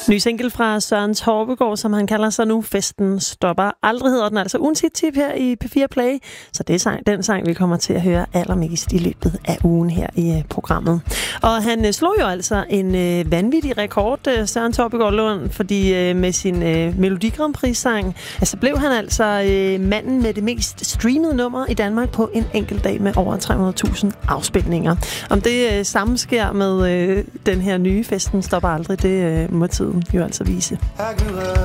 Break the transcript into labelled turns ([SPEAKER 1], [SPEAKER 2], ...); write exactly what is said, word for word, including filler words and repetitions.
[SPEAKER 1] Ny single fra Søren Torpegaard, som han kalder sig nu. Festen stopper aldrig, hedder den altså. Ugens hit-tip her i P fire Play. Så det er sang, den sang, vi kommer til at høre allermest i løbet af ugen her i uh, programmet. Og han uh, slog jo altså en uh, vanvittig rekord, uh, Søren Torpegaard Lund, fordi uh, med sin uh, Melodi Grand Prix-sang, altså blev han altså uh, manden med det mest streamede nummer i Danmark på en enkelt dag med over tre hundrede tusind afspilninger. Om det uh, samme sker med uh, den her nye Festen stopper aldrig, det uh, må tiden jo altså vise.